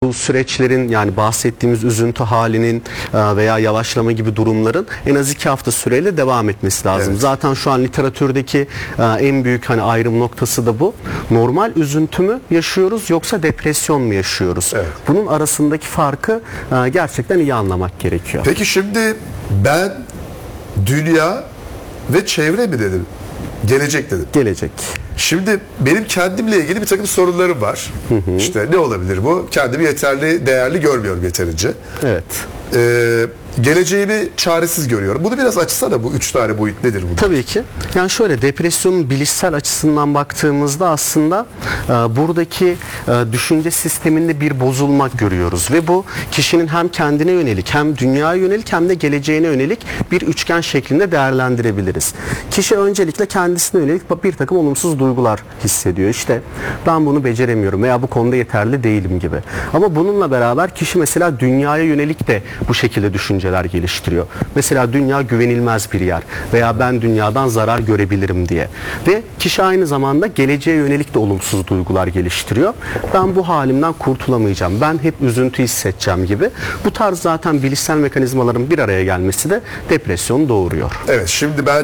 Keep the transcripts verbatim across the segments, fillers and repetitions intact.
bu süreçlerin, yani bahsettiğimiz üzüntü halinin veya yavaşlama gibi durumların en az iki hafta süreyle devam etmesi lazım. Evet. Zaten şu an literatürdeki en büyük hani ayrım noktası da bu. Normal üzüntü mü yaşıyoruz yoksa depresyon mu yaşıyoruz? Evet. Bunun arasındaki farkı gerçekten iyi anlamak gerekiyor. Peki şimdi ben, dünya ve çevre mi dedim? Gelecek dedim. Gelecek. Şimdi benim kendimle ilgili bir takım sorunlarım var. Hı hı. İşte ne olabilir bu? Kendimi yeterli, değerli görmüyorum yeterince. Evet. Ee, geleceğimi çaresiz görüyorum. Bunu biraz açsana, bu üç tane boyut nedir bu? Tabii ki. Yani şöyle, depresyonun bilişsel açısından baktığımızda aslında e, buradaki e, düşünce sisteminde bir bozulma görüyoruz ve bu kişinin hem kendine yönelik hem dünyaya yönelik hem de geleceğine yönelik bir üçgen şeklinde değerlendirebiliriz. Kişi öncelikle kendisine yönelik bir takım olumsuz duygular hissediyor. İşte ben bunu beceremiyorum veya bu konuda yeterli değilim gibi. Ama bununla beraber kişi mesela dünyaya yönelik de bu şekilde düşünceler geliştiriyor. Mesela dünya güvenilmez bir yer veya ben dünyadan zarar görebilirim diye. Ve kişi aynı zamanda geleceğe yönelik de olumsuz duygular geliştiriyor. Ben bu halimden kurtulamayacağım. Ben hep üzüntü hissedeceğim gibi. Bu tarz zaten bilişsel mekanizmaların bir araya gelmesi de depresyonu doğuruyor. Evet, şimdi ben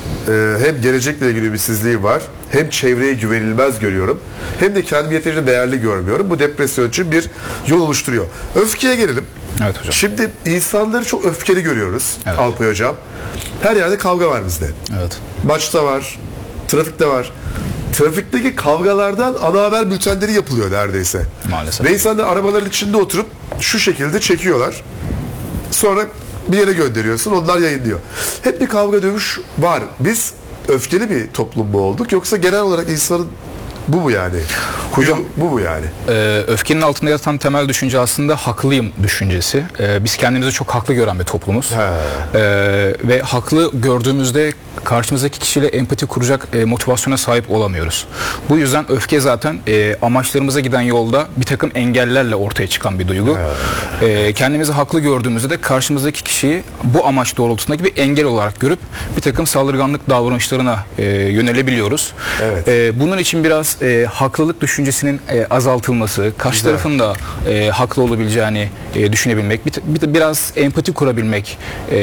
e, hem gelecekle ilgili ümitsizliğim var, hem çevreye güvenilmez görüyorum, hem de kendimi yeterince değerli görmüyorum. Bu depresyon için bir yol oluşturuyor. Öfkeye gelelim. Evet hocam. Şimdi insanları çok öfkeli görüyoruz. Evet. Alpay hocam. Her yerde kavga var bizde. Evet. Maçta var, trafikte var. Trafikteki kavgalardan ana haber bültenleri yapılıyor neredeyse. Maalesef. Ve insanlar arabaların içinde oturup şu şekilde çekiyorlar. Sonra bir yere gönderiyorsun, onlar yayınlıyor. Hep bir kavga dövüş var. Biz öfkeli bir toplum mu olduk, yoksa genel olarak insanın bu mu yani? Hocam bu mu yani? Ee, öfkenin altında yatan temel düşünce aslında haklıyım düşüncesi. Ee, biz kendimizi çok haklı gören bir toplumuz. Ee, ve haklı gördüğümüzde karşımızdaki kişiyle empati kuracak e, motivasyona sahip olamıyoruz. Bu yüzden öfke zaten e, amaçlarımıza giden yolda bir takım engellerle ortaya çıkan bir duygu. E, kendimizi haklı gördüğümüzde de karşımızdaki kişiyi bu amaç doğrultusundaki bir engel olarak görüp bir takım saldırganlık davranışlarına e, yönelebiliyoruz. Evet. E, bunun için biraz e, haklılık düşüncesinin e, azaltılması, karşı Güzel. tarafın da e, haklı olabileceğini e, düşünebilmek, bir, bir, biraz empati kurabilmek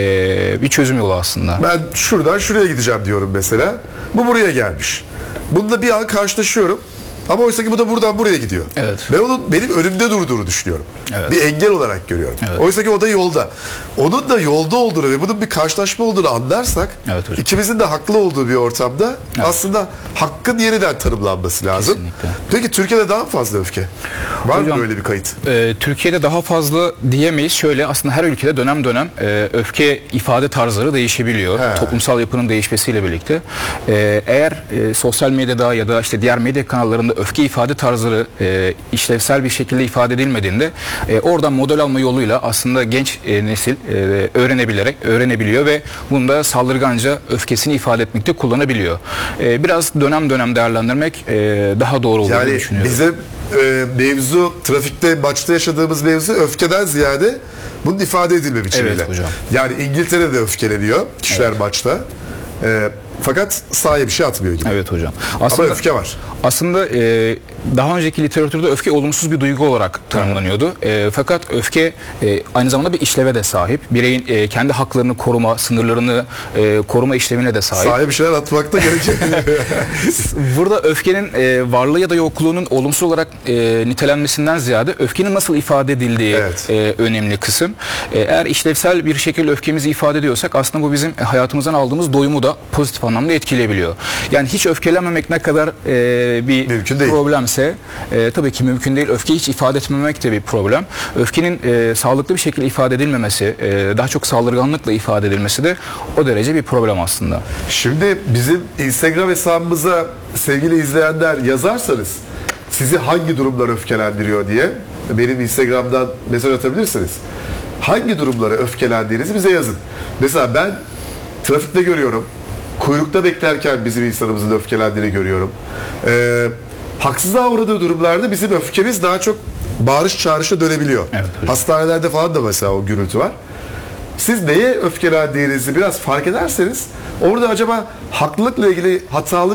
e, bir çözüm yolu aslında. Ben şuradan şuraya gideceğim diyorum mesela. Bu buraya gelmiş. Bununla bir an karşılaşıyorum. Ama oysa ki bu da buradan buraya gidiyor. Evet. Ben onun benim önümde durduğunu düşünüyorum. Evet. Bir engel olarak görüyorum. Evet. Oysa ki o da yolda. Onun da yolda olduğunu ve bunun bir karşılaşma olduğunu anlarsak, evet hocam, ikimizin de haklı olduğu bir ortamda evet, aslında hakkın yeniden tanımlanması lazım. Kesinlikle. Peki Türkiye'de daha mı fazla öfke? Var hocam, mı böyle bir kayıt? E, Türkiye'de daha fazla diyemeyiz. Şöyle, aslında her ülkede dönem dönem e, öfke ifade tarzları değişebiliyor. He. Toplumsal yapının değişmesiyle birlikte. E, eğer e, sosyal medyada ya da işte diğer medya kanallarında öfke ifade tarzları e, işlevsel bir şekilde ifade edilmediğinde e, oradan model alma yoluyla aslında genç e, nesil e, öğrenebilerek öğrenebiliyor ve bunda saldırganca öfkesini ifade etmekte kullanabiliyor. E, biraz dönem dönem değerlendirmek e, daha doğru olduğunu yani düşünüyorum. Bizim e, mevzu, trafikte, maçta yaşadığımız mevzu öfkeden ziyade bunun ifade edilme biçimiyle. Evet hocam. Yani İngiltere'de öfkeleniyor kişiler, evet, maçta. E, fakat sahaya bir şey atmıyor gibi. Evet hocam. Aslında, ama öfke var. Aslında e, daha önceki literatürde öfke olumsuz bir duygu olarak tanımlanıyordu. E, fakat öfke e, aynı zamanda bir işleve de sahip. Bireyin e, kendi haklarını koruma, sınırlarını e, koruma işlevine de sahip. Sahaya bir şeyler atmakta gerekiyor. Burada öfkenin e, varlığı ya da yokluğunun olumsuz olarak e, nitelenmesinden ziyade öfkenin nasıl ifade edildiği evet, e, önemli kısım. E, eğer işlevsel bir şekilde öfkemizi ifade ediyorsak aslında bu bizim hayatımızdan aldığımız doyumu da pozitif anlamda etkileyebiliyor. Yani hiç öfkelenmemek ne kadar e, bir mümkün değil. problemse e, tabii ki mümkün değil. Öfkeyi hiç ifade etmemek de bir problem. Öfkenin e, sağlıklı bir şekilde ifade edilmemesi, e, daha çok saldırganlıkla ifade edilmesi de o derece bir problem aslında. Şimdi bizim Instagram hesabımıza sevgili izleyenler yazarsanız sizi hangi durumlar öfkelendiriyor diye benim Instagram'dan mesaj atabilirsiniz. Hangi durumlara öfkelendiğinizi bize yazın. Mesela ben trafikte görüyorum. Kuyrukta beklerken bizim insanımızın öfkelendiğini görüyorum. Ee, haksızlığa uğradığı durumlarda bizim öfkemiz daha çok bağırış çağrışa dönebiliyor. Evet, hastanelerde falan da mesela o gürültü var. Siz neye öfkelendiğinizi biraz fark ederseniz orada acaba haklılıkla ilgili hatalı bir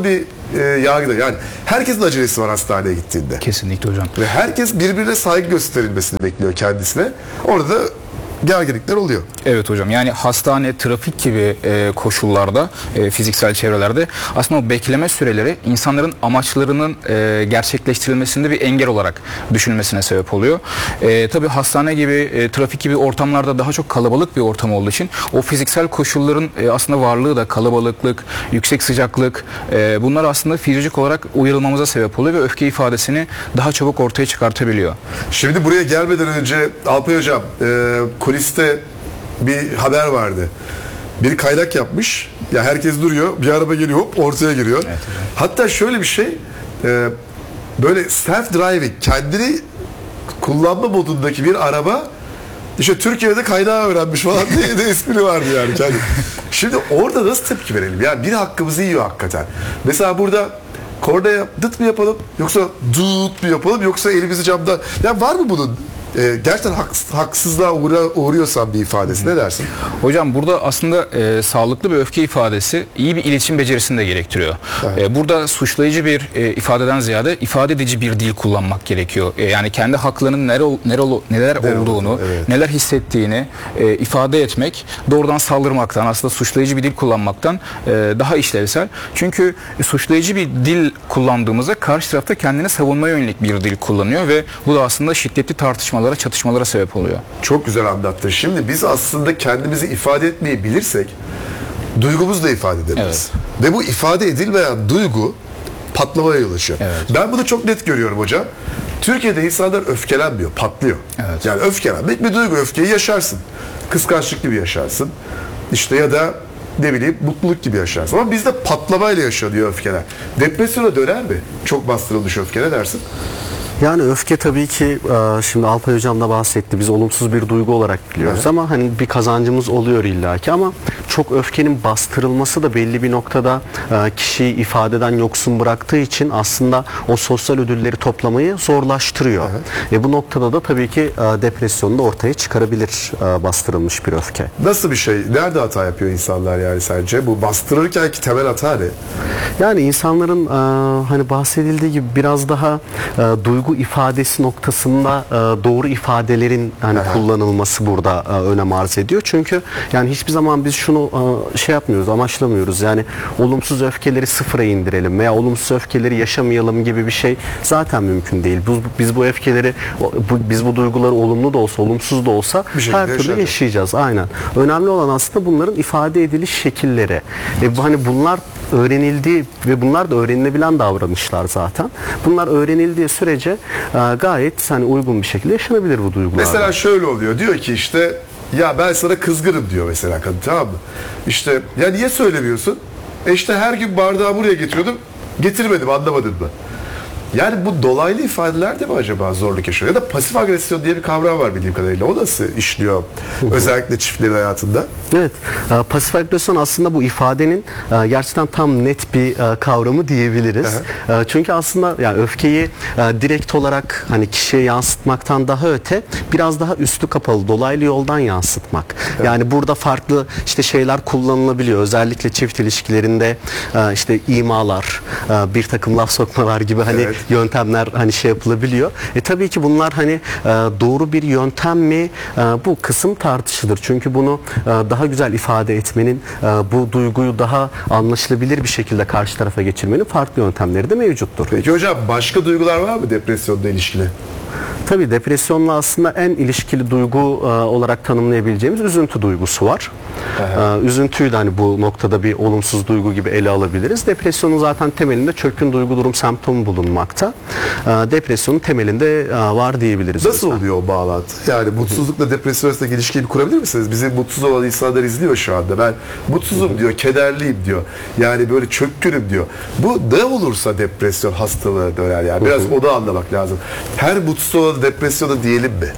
e, yargıda. Yani herkesin acelesi var hastaneye gittiğinde. Kesinlikle hocam. Ve herkes birbirine saygı gösterilmesini bekliyor kendisine. Orada da gerginlikler oluyor. Evet hocam, yani hastane, trafik gibi e, koşullarda, e, fiziksel çevrelerde aslında o bekleme süreleri insanların amaçlarının e, gerçekleştirilmesinde bir engel olarak düşünülmesine sebep oluyor. E, tabii hastane gibi, e, trafik gibi ortamlarda daha çok kalabalık bir ortam olduğu için o fiziksel koşulların e, aslında varlığı da kalabalıklık, yüksek sıcaklık, e, bunlar aslında fizyolojik olarak uyarılmamıza sebep oluyor ve öfke ifadesini daha çabuk ortaya çıkartabiliyor. Şimdi buraya gelmeden önce Alpay Hocam, e, kuliste bir haber vardı. Bir kaynak yapmış. Ya herkes duruyor. Bir araba geliyor, hop ortaya giriyor. Evet, hatta şöyle bir şey, e, böyle self driving, kendini kullanma modundaki bir araba, işte Türkiye'de kaynağı öğrenmiş falan diye de espri vardı yani. yani. Şimdi orada nasıl tepki verelim? Yani bir hakkımızı yiyor hakikaten. Mesela burada kornaya dıt mı yapalım, yoksa dut mu yapalım, yoksa elimizi camda... Ya var mı bunun? Ee, gerçekten haksız, haksızlığa uğra, uğruyorsan bir ifadesi, ne dersin? Hocam burada aslında e, sağlıklı bir öfke ifadesi iyi bir iletişim becerisini de gerektiriyor. Evet. E, burada suçlayıcı bir e, ifadeden ziyade ifade edici bir dil kullanmak gerekiyor. E, yani kendi haklarının neler, neler, neler olduğunu, oldu, evet. neler hissettiğini e, ifade etmek, doğrudan saldırmaktan, aslında suçlayıcı bir dil kullanmaktan e, daha işlevsel. Çünkü e, suçlayıcı bir dil kullandığımızda karşı tarafta kendini savunmaya yönelik bir dil kullanıyor ve bu da aslında şiddetli tartışmalara, çatışmalara sebep oluyor. Çok güzel anlattın. Şimdi biz aslında kendimizi ifade etmeyi bilirsek duygumuzu da ifade ederiz. Evet. Ve bu ifade edilmeyen duygu patlamaya yol açıyor. Evet. Ben bunu çok net görüyorum hocam. Türkiye'de insanlar öfkelenmiyor, patlıyor. Evet. Yani öfkelenmek bir duygu. Öfkeyi yaşarsın. Kıskançlık gibi yaşarsın. İşte ya da ne bileyim mutluluk gibi yaşarsın. Ama bizde patlamayla yaşanıyor öfkeler. Depresyona döner mi? Çok bastırılmış öfke, ne dersin? Yani öfke tabii ki şimdi Alpay Hocam da bahsetti. Biz olumsuz bir duygu olarak biliyoruz, evet. Ama hani bir kazancımız oluyor illaki, ama çok öfkenin bastırılması da belli bir noktada kişiyi ifadeden yoksun bıraktığı için aslında o sosyal ödülleri toplamayı zorlaştırıyor. Evet. Ve bu noktada da tabii ki depresyonu da ortaya çıkarabilir bastırılmış bir öfke. Nasıl bir şey? Nerede hata yapıyor insanlar yani sence? Bu bastırırken ki temel hata ne? Yani insanların hani bahsedildiği gibi biraz daha duygu ifadesi noktasında e, doğru ifadelerin hani kullanılması burada e, önem arz ediyor. Çünkü yani hiçbir zaman biz şunu e, şey yapmıyoruz, amaçlamıyoruz. Yani olumsuz öfkeleri sıfıra indirelim veya olumsuz öfkeleri yaşamayalım gibi bir şey zaten mümkün değil. Biz, biz bu öfkeleri, bu, biz bu duyguları olumlu da olsa, olumsuz da olsa her türlü yaşayacağız. yaşayacağız. Aynen. Önemli olan aslında bunların ifade ediliş şekilleri. E, bu, hani bunlar öğrenildiği ve bunlar da öğrenilebilen davranışlar zaten. Bunlar öğrenildiği sürece e, gayet hani uygun bir şekilde yaşanabilir bu duygular. Mesela şöyle oluyor. Diyor ki işte ya ben sana kızgınım diyor mesela kadın, tamam mı? İşte ya niye söylemiyorsun? E işte her gün bardağı buraya getiriyordum. Getirmedim, anlamadın mı? Yani bu dolaylı ifadeler de mi acaba zorluk yaşıyor? Ya da pasif agresyon diye bir kavram var bildiğim kadarıyla. O nasıl işliyor? Özellikle çiftlerin hayatında. Evet. Pasif agresyon aslında bu ifadenin gerçekten tam net bir kavramı diyebiliriz. Hı hı. Çünkü aslında yani öfkeyi direkt olarak hani kişiye yansıtmaktan daha öte biraz daha üstü kapalı, dolaylı yoldan yansıtmak. Evet. Yani burada farklı işte şeyler kullanılabiliyor. Özellikle çift ilişkilerinde işte imalar, bir takım laf sokmalar gibi hani evet. yöntemler hani şey yapılabiliyor. E tabii ki bunlar hani e, doğru bir yöntem mi? E, bu kısım tartışılır. Çünkü bunu e, daha güzel ifade etmenin, e, bu duyguyu daha anlaşılabilir bir şekilde karşı tarafa geçirmenin farklı yöntemleri de mevcuttur. Peki hocam, başka duygular var mı depresyonla ilişkili? Tabii depresyonla aslında en ilişkili duygu e, olarak tanımlayabileceğimiz üzüntü duygusu var. E, üzüntüyü de hani bu noktada bir olumsuz duygu gibi ele alabiliriz. Depresyonun zaten temelinde çökkün duygu durum semptomu bulunmakta. E, depresyonun temelinde e, var diyebiliriz. Nasıl oluyor o bağlantı? Yani mutsuzlukla depresyon arasındaki ilişkiyi bir kurabilir misiniz? Bizi mutsuz olan insanlar izliyor şu anda. Ben mutsuzum diyor, kederliyim diyor. Yani böyle çökkünüm diyor. Bu ne olursa depresyon hastalığı döner yani. Biraz onu anlamak lazım. Her mutsuz olan depresyona diyelim mi?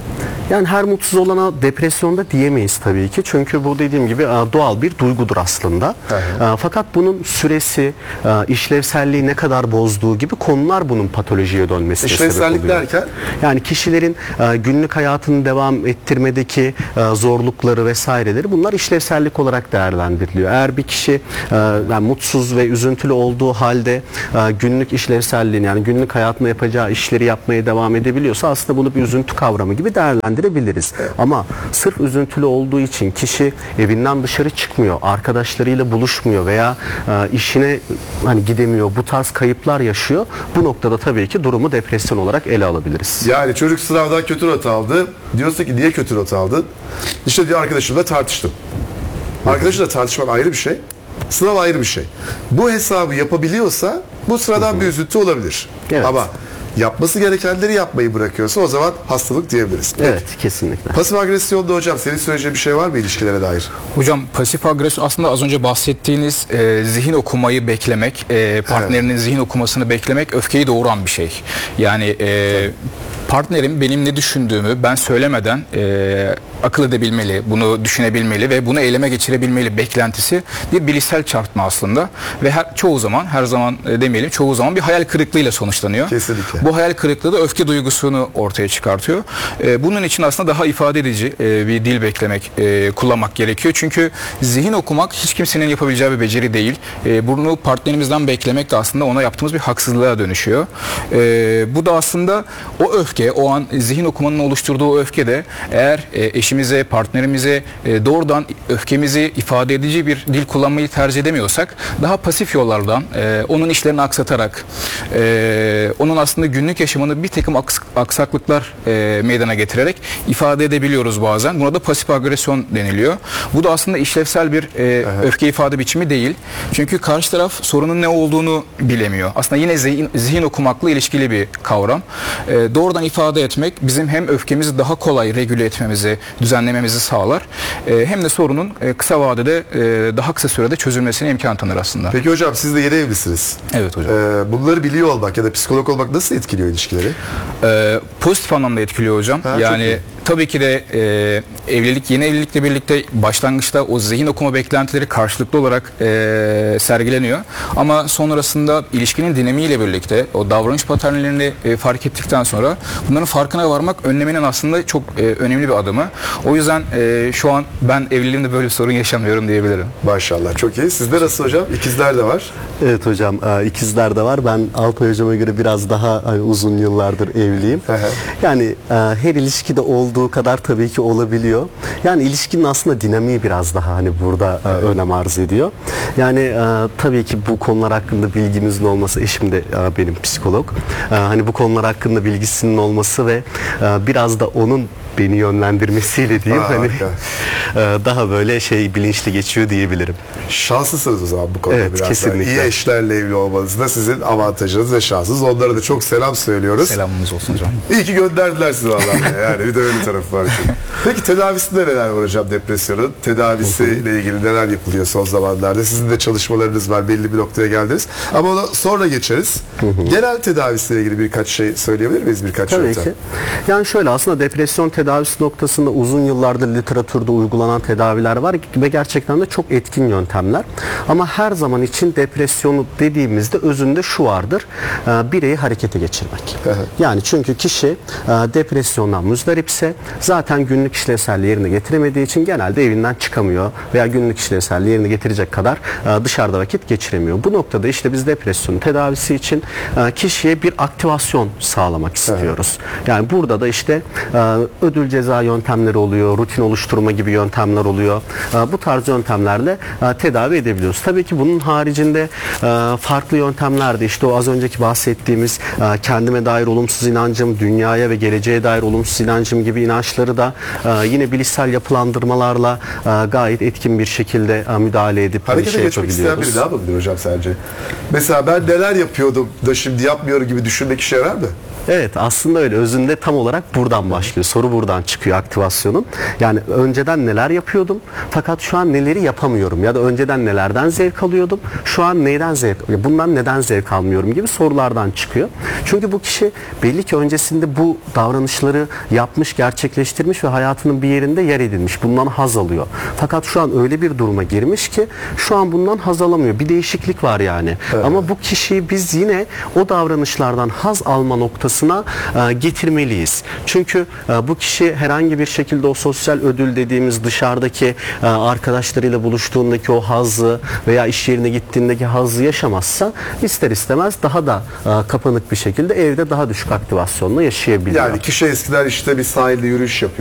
Yani her mutsuz olana depresyonda diyemeyiz tabii ki. Çünkü bu dediğim gibi doğal bir duygudur aslında. Hı hı. Fakat bunun süresi, işlevselliği ne kadar bozduğu gibi konular bunun patolojiye dönmesine sebep oluyor. İşlevsellik derken? Yani kişilerin günlük hayatını devam ettirmedeki zorlukları vesaireleri, bunlar işlevsellik olarak değerlendiriliyor. Eğer bir kişi yani mutsuz ve üzüntülü olduğu halde günlük işlevselliğini, yani günlük hayatında yapacağı işleri yapmaya devam edebiliyorsa aslında bunu bir üzüntü kavramı gibi değerlendirebiliriz. Evet. Ama sırf üzüntülü olduğu için kişi evinden dışarı çıkmıyor, arkadaşlarıyla buluşmuyor veya işine hani gidemiyor, bu tarz kayıplar yaşıyor. Bu noktada tabii ki durumu depresyon olarak ele alabiliriz. Yani çocuk sınavdan kötü not aldı. Diyorsa ki niye kötü not aldın? İşte diyor arkadaşımla tartıştım. Arkadaşımla tartışmak ayrı bir şey. Sınav ayrı bir şey. Bu hesabı yapabiliyorsa bu sıradan bir üzüntü olabilir. Evet. Ama yapması gerekenleri yapmayı bırakıyorsa o zaman hastalık diyebiliriz. Evet, kesinlikle. Pasif agresyonda hocam senin söyleyeceğin bir şey var mı ilişkilere dair? Hocam pasif agresyon aslında az önce bahsettiğiniz e, zihin okumayı beklemek, e, partnerinin evet. zihin okumasını beklemek öfkeyi doğuran bir şey. Yani e, partnerim benim ne düşündüğümü ben söylemeden e, akıl edebilmeli, bunu düşünebilmeli ve bunu eyleme geçirebilmeli beklentisi bir bilişsel çarpıtma aslında ve her, çoğu zaman, her zaman e, demeyelim, çoğu zaman bir hayal kırıklığıyla sonuçlanıyor. Kesinlikle. Bu hayal kırıklığı da öfke duygusunu ortaya çıkartıyor. E, bunun için aslında daha ifade edici e, bir dil beklemek, e, kullanmak gerekiyor. Çünkü zihin okumak hiç kimsenin yapabileceği bir beceri değil. E, bunu partnerimizden beklemek de aslında ona yaptığımız bir haksızlığa dönüşüyor. E, bu da aslında o öfke, o an zihin okumanın oluşturduğu o öfke de eğer e, eşimize, partnerimize e, doğrudan öfkemizi ifade edici bir dil kullanmayı tercih edemiyorsak daha pasif yollardan e, onun işlerini aksatarak e, onun aslında günlük yaşamını bir takım aks aksaklıklar e, meydana getirerek ifade edebiliyoruz bazen. Buna da pasif agresyon deniliyor. Bu da aslında işlevsel bir e, öfke ifade biçimi değil. Çünkü karşı taraf sorunun ne olduğunu bilemiyor. Aslında yine zihin, zihin okumakla ilişkili bir kavram. E, doğrudan ifade etmek bizim hem öfkemizi daha kolay regüle etmemizi, düzenlememizi sağlar. E, hem de sorunun e, kısa vadede e, daha kısa sürede çözülmesine imkan tanır aslında. Peki hocam siz de yeni evlisiniz. Evet hocam. Ee, bunları biliyor olmak ya da psikolog olmak nasıl etkiliyor ilişkileri? E, pozitif anlamda etkiliyor hocam. Ha, yani tabii ki de e, evlilik, yeni evlilikle birlikte başlangıçta o zihin okuma beklentileri karşılıklı olarak e, sergileniyor. Ama sonrasında ilişkinin dinamiğiyle birlikte o davranış paternlerini e, fark ettikten sonra bunların farkına varmak önlemenin aslında çok e, önemli bir adımı. O yüzden e, şu an ben evliliğimde böyle bir sorun yaşamıyorum diyebilirim. Maşallah, çok iyi. Sizde nasıl hocam? İkizler de var. Evet hocam, ikizler de var. Ben Alpay hocama göre biraz daha hani, uzun yıllardır evliyim. Yani her ilişkide olduğu kadar tabii ki olabiliyor. Yani ilişkinin aslında dinamiği biraz daha hani burada evet. önem arz ediyor. Yani tabii ki bu konular hakkında bilgimizin olması, eşim de benim psikolog. Hani bu konular hakkında bilgisinin olması ve biraz da onun beni yönlendirmesiyle diyeyim, hani daha böyle şey bilinçli geçiyor diyebilirim. Şanslısınız o zaman bu konuda evet, biraz. Kesinlikle. İyi eşlerle evli olmanız da sizin avantajınız ve şansınız. Onlara da çok selam söylüyoruz. Selamımız olsun hocam. İyi ki gönderdiler sizi vallahi. Yani bir de öyle tarafı var. Peki tedavisinde neler var hocam depresyonun? Tedavisiyle ilgili neler yapılıyor son zamanlarda? Sizin de çalışmalarınız var. Belli bir noktaya geldiniz. Ama ona sonra geçeriz. Genel tedavisiyle ilgili birkaç şey söyleyebilir miyiz? Birkaç Tabii yöntem. ki. Yani şöyle, aslında depresyon tedavisi noktasında uzun yıllardır literatürde uygulanan tedaviler var ve gerçekten de çok etkin yöntemler. Ama her zaman için depresyonu dediğimizde özünde şu vardır: bireyi harekete geçirmek. Yani çünkü kişi depresyondan muzdaripse zaten günlük işlevselliği yerine getiremediği için genelde evinden çıkamıyor veya günlük işlevselliği yerine getirecek kadar dışarıda vakit geçiremiyor. Bu noktada işte biz depresyonun tedavisi için kişiye bir aktivasyon sağlamak istiyoruz. Yani burada da işte ödül ceza yöntemleri oluyor, rutin oluşturma gibi yöntemler oluyor. Bu tarz yöntemlerle tedavi edebiliyoruz. Tabii ki bunun haricinde farklı yöntemler de işte o az önceki bahsettiğimiz kendime dair olumsuz inancım, dünyaya ve geleceğe dair olumsuz inancım gibi inançları da yine bilişsel yapılandırmalarla gayet etkin bir şekilde müdahale edip harekete şey geçmek isteyen biri daha mı bilir hocam sence? Mesela ben neler yapıyordum da şimdi yapmıyorum gibi düşünmek işe yarar mı? Evet, aslında öyle. Özünde tam olarak buradan başlıyor. Soru buradan çıkıyor, aktivasyonun. Yani önceden neler yapıyordum fakat şu an neleri yapamıyorum ya da önceden nelerden zevk alıyordum, şu an neyden zevk, bundan neden zevk almıyorum gibi sorulardan çıkıyor. Çünkü bu kişi belli ki öncesinde bu davranışları yapmış, gerçekleştirmiş ve hayatının bir yerinde yer edinmiş. Bundan haz alıyor. Fakat şu an öyle bir duruma girmiş ki şu an bundan haz alamıyor. Bir değişiklik var yani. Evet. Ama bu kişiyi biz yine o davranışlardan haz alma noktasına e, getirmeliyiz. Çünkü e, bu kişi herhangi bir şekilde o sosyal ödül dediğimiz dışarıdaki e, arkadaşlarıyla buluştuğundaki o hazzı veya iş yerine gittiğindeki hazzı yaşamazsa ister istemez daha da e, kapanık bir şekilde evde daha düşük aktivasyonla yaşayabiliyor. Yani kişi eskiden işte bir sahilde yürüyüş yapıyor.